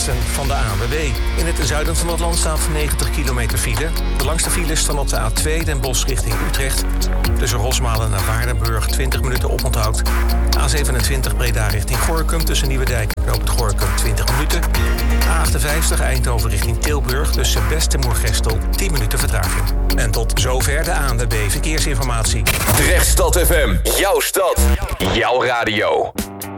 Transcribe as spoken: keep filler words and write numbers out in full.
hoofdrijberichten van de A N W B. In het zuiden van het land staat negentig kilometer file. De langste files staan op de A twee Den Bosch richting Utrecht. Tussen Rosmalen naar Waardenburg twintig minuten oponthoud. A zevenentwintig Breda richting Gorinchem tussen Nieuwedijk en op het Gorinchem twintig minuten. A achtenvijftig Eindhoven richting Tilburg tussen Best en Moergestel tien minuten vertraging. En tot zover de A N W B Verkeersinformatie. Drechtstad F M, jouw stad, jouw radio.